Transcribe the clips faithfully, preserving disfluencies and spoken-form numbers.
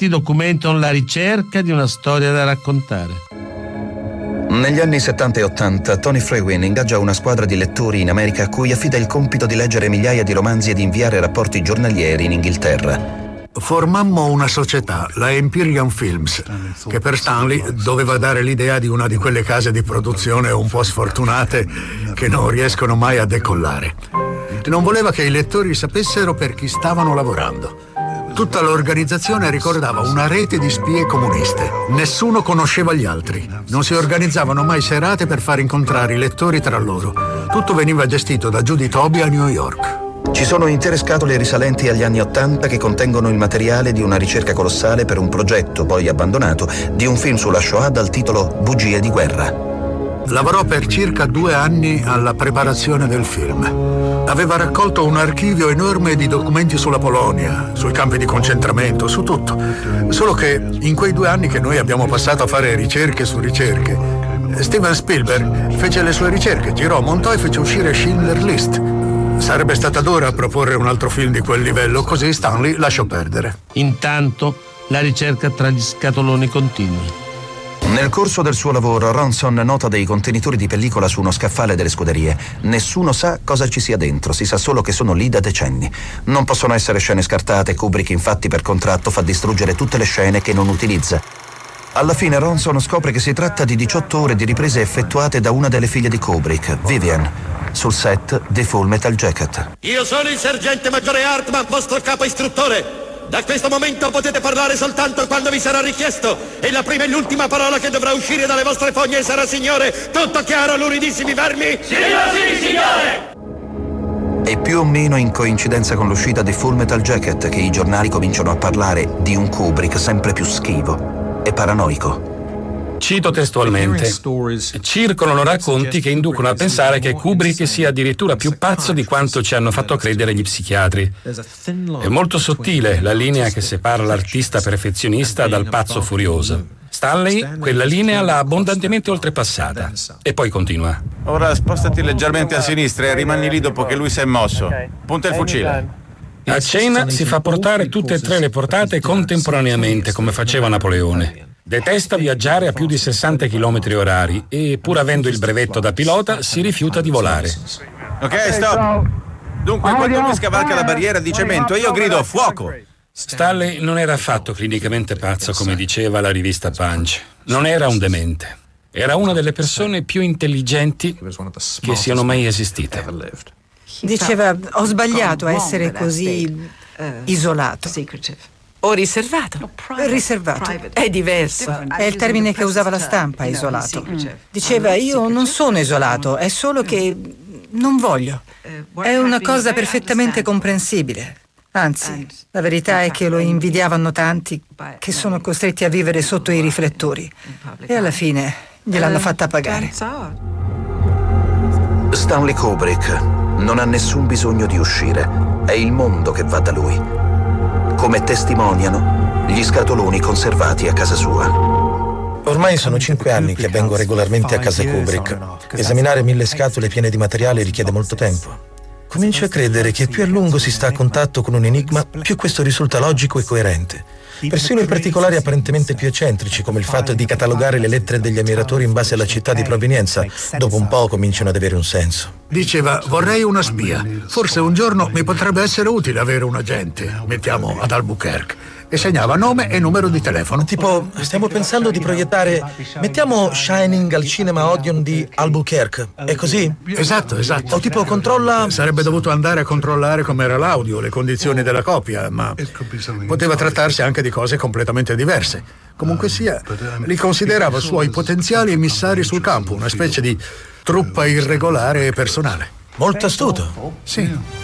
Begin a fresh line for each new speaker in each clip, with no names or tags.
fatti documentano la ricerca di una storia da raccontare.
Negli anni settanta e ottanta, Tony Frewin ingaggia una squadra di lettori in America a cui affida il compito di leggere migliaia di romanzi e di inviare rapporti giornalieri in Inghilterra.
Formammo una società, la Empyrean Films, che per Stanley doveva dare l'idea di una di quelle case di produzione un po' sfortunate che non riescono mai a decollare. Non voleva che i lettori sapessero per chi stavano lavorando. Tutta l'organizzazione ricordava una rete di spie comuniste. Nessuno conosceva gli altri. Non si organizzavano mai serate per far incontrare i lettori tra loro. Tutto veniva gestito da Judy Toby a New York.
Ci sono intere scatole risalenti agli anni Ottanta che contengono il materiale di una ricerca colossale per un progetto poi abbandonato di un film sulla Shoah dal titolo Bugie di guerra.
Lavorò per circa due anni alla preparazione del film. Aveva raccolto un archivio enorme di documenti sulla Polonia, sui campi di concentramento, su tutto. Solo che in quei due anni che noi abbiamo passato a fare ricerche su ricerche, Steven Spielberg fece le sue ricerche, girò, montò e fece uscire Schindler's List. Sarebbe stata d'ora a proporre un altro film di quel livello, così Stanley lasciò perdere.
Intanto la ricerca tra gli scatoloni continua.
Nel corso del suo lavoro, Ronson nota dei contenitori di pellicola su uno scaffale delle scuderie. Nessuno sa cosa ci sia dentro, si sa solo che sono lì da decenni. Non possono essere scene scartate, Kubrick infatti per contratto fa distruggere tutte le scene che non utilizza. Alla fine Ronson scopre che si tratta di diciotto ore di riprese effettuate da una delle figlie di Kubrick, Vivian, sul set di Full Metal Jacket.
Io sono il sergente maggiore Hartman, vostro capo istruttore. Da questo momento potete parlare soltanto quando vi sarà richiesto e la prima e l'ultima parola che dovrà uscire dalle vostre fogne sarà signore. Tutto chiaro, luridissimi vermi? Sì, sì, signore!
È più o meno in coincidenza con l'uscita di Full Metal Jacket che i giornali cominciano a parlare di un Kubrick sempre più schivo e paranoico.
Cito testualmente: circolano racconti che inducono a pensare che Kubrick sia addirittura più pazzo di quanto ci hanno fatto credere gli psichiatri. È molto sottile la linea che separa l'artista perfezionista dal pazzo furioso. Stanley quella linea l'ha abbondantemente oltrepassata. E poi continua:
ora spostati leggermente a sinistra e rimani lì dopo che lui si è mosso. Punta il fucile.
A cena si fa portare tutte e tre le portate contemporaneamente, come faceva Napoleone. Detesta viaggiare a più di sessanta chilometri orari e, pur avendo il brevetto da pilota, si rifiuta di volare.
Ok, stop. Dunque, quando lui scavalca la barriera di cemento, io grido fuoco.
Stanley non era affatto clinicamente pazzo, come diceva la rivista Punch. Non era un demente. Era una delle persone più intelligenti che siano mai esistite.
Diceva: ho sbagliato a essere così isolato.
O riservato?
Riservato.
È diverso.
È il termine che usava la stampa, isolato. Diceva: io non sono isolato, è solo che non voglio. È una cosa perfettamente comprensibile. Anzi, la verità è che lo invidiavano tanti che sono costretti a vivere sotto i riflettori. E alla fine gliel'hanno fatta pagare.
Stanley Kubrick non ha nessun bisogno di uscire. È il mondo che va da lui. Come testimoniano gli scatoloni conservati a casa sua.
Ormai sono cinque anni che vengo regolarmente a casa Kubrick. Esaminare mille scatole piene di materiale richiede molto tempo. Comincio a credere che più a lungo si sta a contatto con un enigma, più questo risulta logico e coerente. Persino in particolari apparentemente più eccentrici, come il fatto di catalogare le lettere degli ammiratori in base alla città di provenienza, dopo un po' cominciano ad avere un senso.
Diceva: vorrei una spia. Forse un giorno mi potrebbe essere utile avere un agente. Mettiamo ad Albuquerque. E segnava nome e numero di telefono.
Tipo, stiamo pensando di proiettare, mettiamo Shining al cinema Odeon di Albuquerque. È così?
Esatto, esatto.
O tipo controlla...
Sarebbe dovuto andare a controllare com'era l'audio, le condizioni della copia, ma poteva trattarsi anche di cose completamente diverse. Comunque sia, li considerava suoi potenziali emissari sul campo, una specie di truppa irregolare e personale.
Molto astuto.
Sì.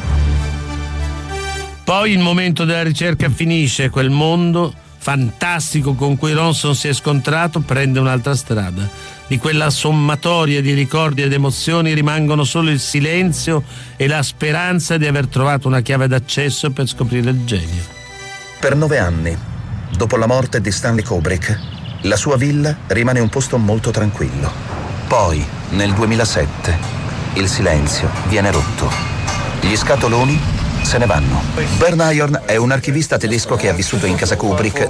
Poi il momento della ricerca finisce, quel mondo fantastico con cui Ronson si è scontrato prende un'altra strada. Di quella sommatoria di ricordi ed emozioni rimangono solo il silenzio e la speranza di aver trovato una chiave d'accesso per scoprire il genio.
Per nove anni, dopo la morte di Stanley Kubrick, la sua villa rimane un posto molto tranquillo. Poi, nel duemilasette, il silenzio viene rotto. Gli scatoloni se ne vanno. Bern Iron è un archivista tedesco che ha vissuto in casa Kubrick